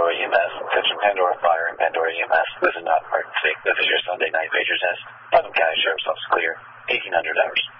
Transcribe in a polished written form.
Pandora EMS. Attention Pandora Fire and Pandora EMS. This is not emergency. This is your Sunday night pager test. Putnam County Sheriff's Office clear. 1800 hours.